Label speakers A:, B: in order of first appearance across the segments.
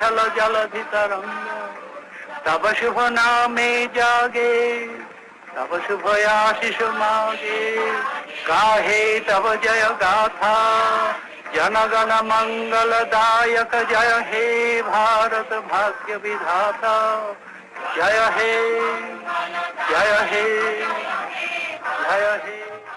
A: उछल जलधि तरंग, तब शुभ नामे जागे, तब शुभ आशीष मागे, गाहे तब जय गाथा, जनगण मंगलदायक जय हे भारत भाग्य विधाता, जय हे जय हे जय हे।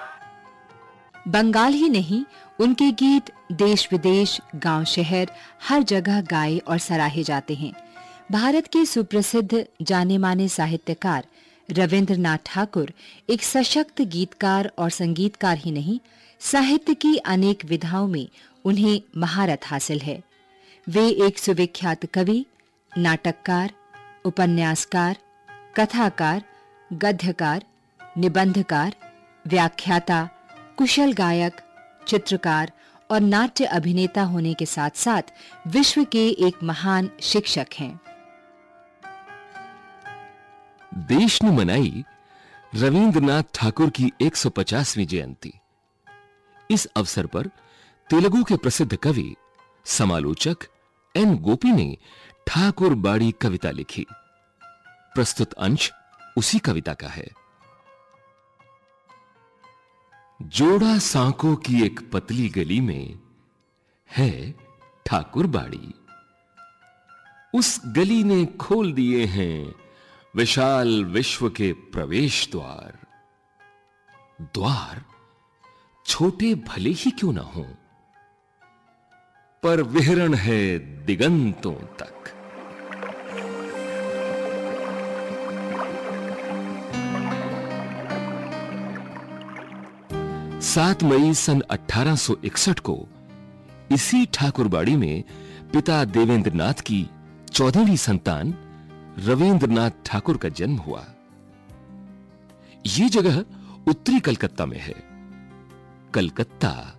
B: बंगाल ही नहीं, उनके गीत देश विदेश, गांव शहर हर जगह गाए और सराहे जाते हैं। भारत के सुप्रसिद्ध जाने माने साहित्यकार रविंद्रनाथ ठाकुर एक सशक्त गीतकार और संगीतकार ही नहीं, साहित्य की अनेक विधाओं में उन्हें महारत हासिल है। वे एक सुविख्यात कवि, नाटककार, उपन्यासकार, कथाकार, गद्यकार, निबंधकार, व्याख्याता, कुशल गायक, चित्रकार और नाट्य अभिनेता होने के साथ-साथ विश्व के एक महान शिक्षक हैं।
C: देश ने मनाई रविंद्रनाथ ठाकुर की 150वीं जयंती। इस अवसर पर तेलुगु के प्रसिद्ध कवि, समालोचक एन गोपी ने ठाकुर बाड़ी कविता लिखी। प्रस्तुत अंश उसी कविता का है। जोड़ा सांकों की एक पतली गली में है ठाकुर बाड़ी, उस गली ने खोल दिए हैं विशाल विश्व के प्रवेश द्वार। द्वार छोटे भले ही क्यों ना हो, पर विहरण है दिगंतों तक। 7 मई सन 1861 को इसी ठाकुरबाड़ी में पिता देवेंद्रनाथ की 14वीं संतान रविंद्रनाथ ठाकुर का जन्म हुआ। यह जगह उत्तरी कलकत्ता में है। कलकत्ता